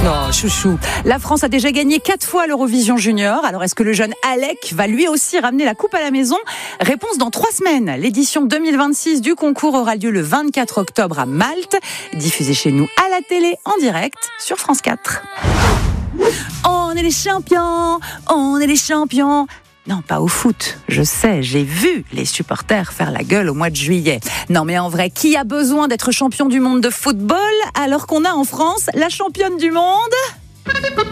Non, chouchou. La France a déjà gagné 4 fois l'Eurovision Junior. Alors, est-ce que le jeune Alec va lui aussi ramener la coupe à la maison ? Réponse dans 3 semaines. L'édition 2026 du concours aura lieu le 24 octobre à Malte. Diffusée chez nous à la télé en direct sur France 4. On est les champions, on est les champions. Non, pas au foot. Je sais, j'ai vu les supporters faire la gueule au mois de juillet. Non, mais en vrai, qui a besoin d'être champion du monde de football alors qu'on a en France la championne du monde ?